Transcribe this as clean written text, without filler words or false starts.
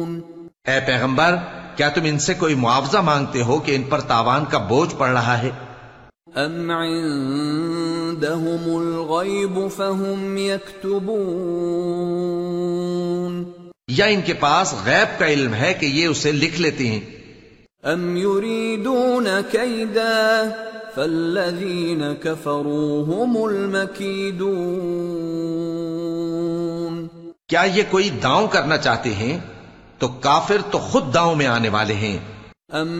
ए पैगंबर, क्या तुम इनसे कोई मुआवजा मांगते हो कि इन पर तावान का बोझ पड़ रहा है? अम इंदहुमुल गैब फहुम यक्तुबून, या इनके पास गैब का इल्म है कि ये उसे लिख लेती हैं? अम युरीदून कैदा फल्लज़ीन कफरू हुमुल मकीदून, क्या ये कोई दांव करना चाहते हैं? तो काफिर तो खुद दांव में आने वाले हैं। अम